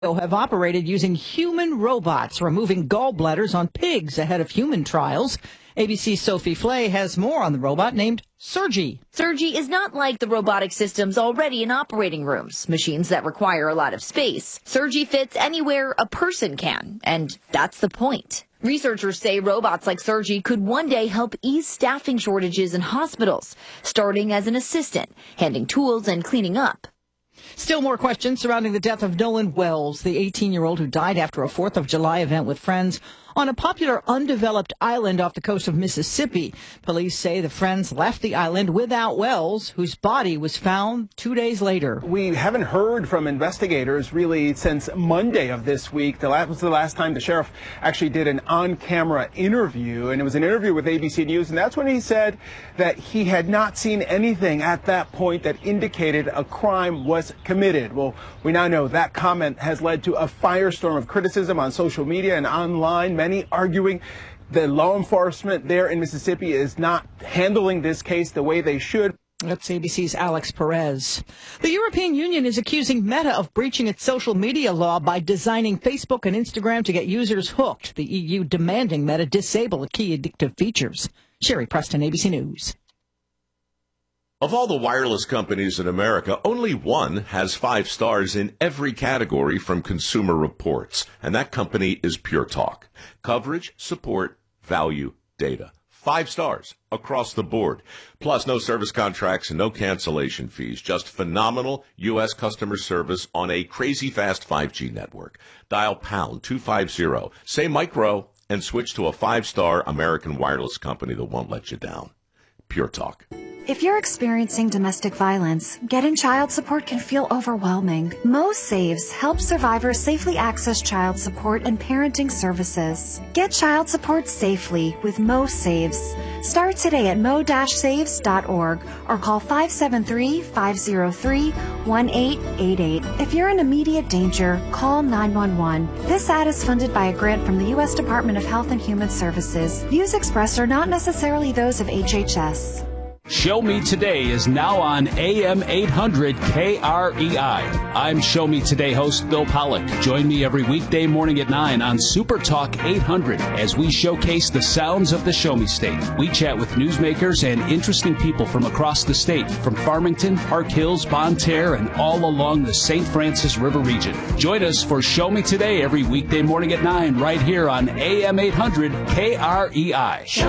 have operated using human robots, removing gallbladders on pigs ahead of human trials. ABC's Sophie Flay has more on the robot named Sergi. Sergi is not like the robotic systems already in operating rooms, machines that require a lot of space. Sergi fits anywhere a person can, and that's the point. Researchers say robots like Sergi could one day help ease staffing shortages in hospitals, starting as an assistant, handing tools and cleaning up. Still more questions surrounding the death of Nolan Wells, the 18-year-old who died after a 4th of July event with friends on a popular undeveloped island off the coast of Mississippi. Police say the friends left the island without Wells, whose body was found 2 days later. We haven't heard from investigators really since Monday of this week. That was the last time the sheriff actually did an on-camera interview, and it was an interview with ABC News, and that's when he said that he had not seen anything at that point that indicated a crime was committed. Well, we now know that comment has led to a firestorm of criticism on social media and online, many arguing the law enforcement there in Mississippi is not handling this case the way they should. That's ABC's Alex Perez. The European Union is accusing Meta of breaching its social media law by designing Facebook and Instagram to get users hooked. The EU demanding Meta disable key addictive features. Sherry Preston, ABC News. Of all the wireless companies in America, only one has 5 stars in every category from Consumer Reports, and that company is Pure Talk. Coverage, support, value, data. 5 stars across the board. Plus, no service contracts and no cancellation fees. Just phenomenal U.S. customer service on a crazy fast 5G network. Dial pound 250, say micro, and switch to a 5-star American wireless company that won't let you down. Pure Talk. If you're experiencing domestic violence, getting child support can feel overwhelming. Mo Saves helps survivors safely access child support and parenting services. Get child support safely with Mo Saves. Start today at mo-saves.org or call 573-503-1888. If you're in immediate danger, call 911. This ad is funded by a grant from the U.S. Department of Health and Human Services. Views expressed are not necessarily those of HHS. Show Me Today is now on AM 800 KREI. I'm Show Me Today host Bill Pollock. Join me every weekday morning at 9 on Super Talk 800 as we showcase the sounds of the Show Me State. We chat with newsmakers and interesting people from across the state, from Farmington, Park Hills, Bonne Terre, and all along the St. Francis River region. Join us for Show Me Today every weekday morning at 9 right here on AM 800 KREI.